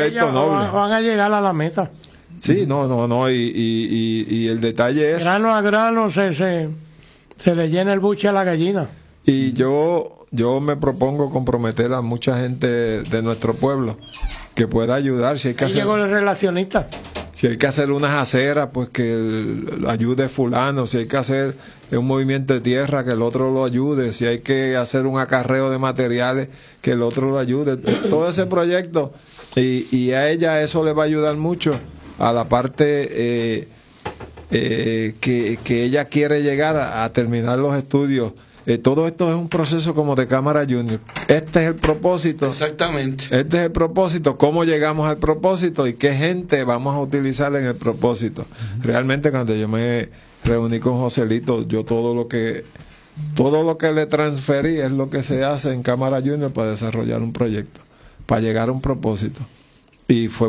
proyecto noble. Van a llegar a la meta. Sí, no, y el detalle es... Grano a grano se le llena el buche a la gallina. Y yo me propongo comprometer a mucha gente de nuestro pueblo que pueda ayudar. Si hay que llegó el relacionista. Si hay que hacer unas aceras, pues que ayude fulano. Si hay que hacer un movimiento de tierra, que el otro lo ayude. Si hay que hacer un acarreo de materiales, que el otro lo ayude. Todo ese proyecto, y a ella eso le va a ayudar mucho a la parte que ella quiere llegar a terminar los estudios. Todo esto es un proceso como de Cámara Junior. Este es el propósito. Exactamente. Este es el propósito. ¿Cómo llegamos al propósito? ¿Y qué gente vamos a utilizar en el propósito? Realmente cuando yo me reuní con Joselito, yo todo lo que le transferí es lo que se hace en Cámara Junior para desarrollar un proyecto, para llegar a un propósito. Y fue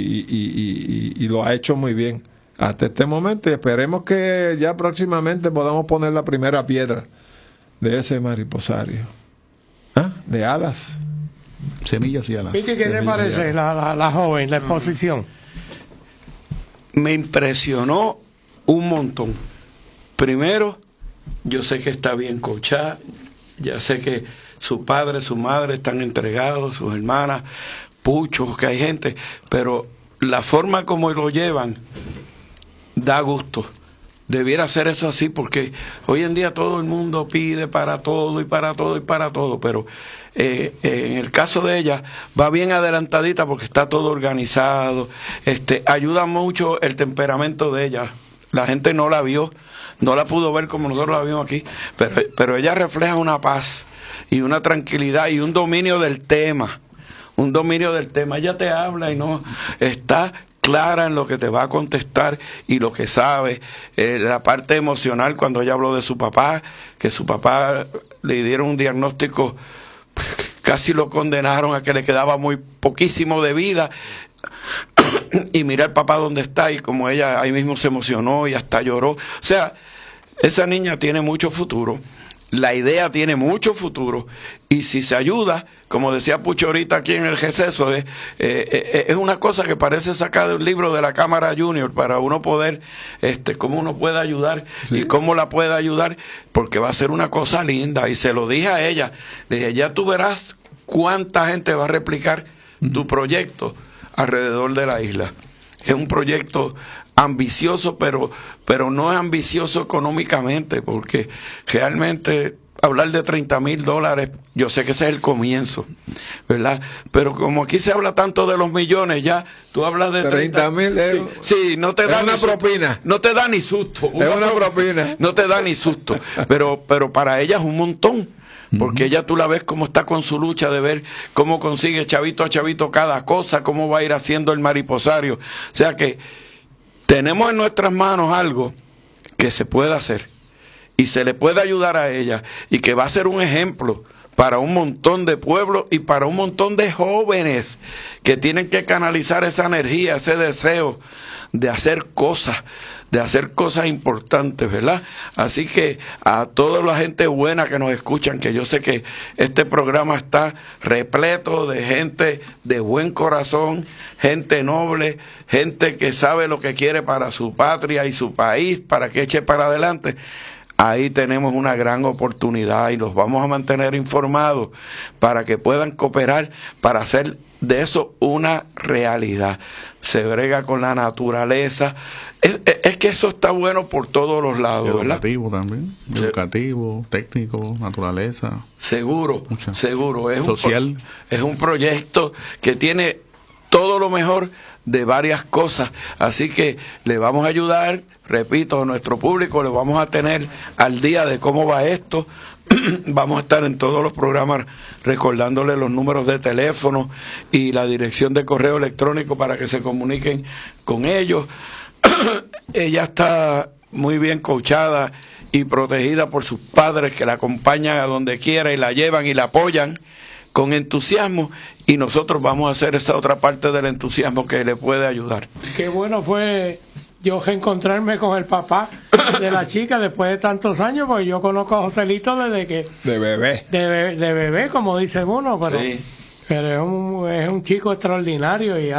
y lo ha hecho muy bien hasta este momento, y esperemos que ya próximamente podamos poner la primera piedra de ese mariposario. De alas. Semillas y alas. ¿Qué te parece la joven, la exposición? Me impresionó un montón. Primero, yo sé que está bien coachada, ya sé que su padre, su madre están entregados, sus hermanas, Pucho, que hay gente, pero la forma como lo llevan da gusto. Debiera ser eso así, porque hoy en día todo el mundo pide para todo y para todo y para todo, pero en el caso de ella va bien adelantadita porque está todo organizado. Ayuda mucho el temperamento de ella. La gente no la vio, no la pudo ver como nosotros la vimos aquí, pero ella refleja una paz y una tranquilidad y un dominio del tema. Ella te habla y no está clara en lo que te va a contestar y lo que sabe. La parte emocional, cuando ella habló de su papá, que su papá le dieron un diagnóstico, casi lo condenaron a que le quedaba muy poquísimo de vida, y mira el papá donde está, y como ella ahí mismo se emocionó y hasta lloró. O sea, esa niña tiene mucho futuro, la idea tiene mucho futuro, y si se ayuda, como decía Pucho ahorita aquí en el GECESO, es una cosa que parece sacada de un libro de la Cámara Junior, para uno poder, cómo uno puede ayudar, sí, y cómo la puede ayudar, porque va a ser una cosa linda. Y se lo dije a ella, le dije, ya tú verás cuánta gente va a replicar tu proyecto alrededor de la isla. Es un proyecto ambicioso, pero no es ambicioso económicamente, porque realmente hablar de $30,000, yo sé que ese es el comienzo, ¿verdad? Pero como aquí se habla tanto de los millones, ya tú hablas de 30,000 euros. Sí, no te da una propina. No te da ni susto. Es una propina. No te da ni susto. Pero para ella es un montón. Porque ella tú la ves cómo está con su lucha de ver cómo consigue chavito a chavito cada cosa, cómo va a ir haciendo el mariposario. O sea que tenemos en nuestras manos algo que se puede hacer y se le puede ayudar a ella, y que va a ser un ejemplo para un montón de pueblos y para un montón de jóvenes que tienen que canalizar esa energía, ese deseo de hacer cosas importantes, ¿verdad? Así que a toda la gente buena que nos escuchan, que yo sé que este programa está repleto de gente de buen corazón, gente noble, gente que sabe lo que quiere para su patria y su país, para que eche para adelante. Ahí tenemos una gran oportunidad y los vamos a mantener informados para que puedan cooperar para hacer de eso una realidad. Se brega con la naturaleza. Es que eso está bueno por todos los lados, educativo, ¿verdad? También. Educativo, técnico, naturaleza. Seguro. Social. Es un proyecto que tiene todo lo mejor de varias cosas. Así que le vamos a ayudar, repito, a nuestro público, le vamos a tener al día de cómo va esto. Vamos a estar en todos los programas recordándole los números de teléfono y la dirección de correo electrónico para que se comuniquen con ellos. Ella está muy bien coachada y protegida por sus padres, que la acompañan a donde quiera y la llevan y la apoyan con entusiasmo, y nosotros vamos a hacer esa otra parte del entusiasmo que le puede ayudar. Qué bueno fue yo reencontrarme con el papá de la chica después de tantos años, porque yo conozco a Joselito desde que... De bebé. De bebé, como dice uno, pero, sí, pero es un chico extraordinario y